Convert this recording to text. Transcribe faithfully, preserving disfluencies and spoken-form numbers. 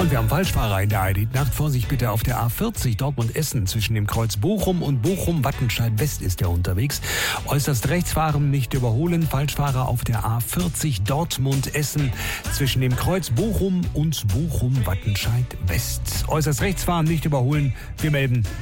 Und wir haben Falschfahrer in der Heidit-Nacht. Vorsicht bitte auf der A vierzig Dortmund-Essen zwischen dem Kreuz Bochum und Bochum-Wattenscheid-West ist er unterwegs. Äußerst rechts fahren, nicht überholen. Falschfahrer auf der A vierzig Dortmund-Essen zwischen dem Kreuz Bochum und Bochum-Wattenscheid-West. Äußerst rechts fahren, nicht überholen. Wir melden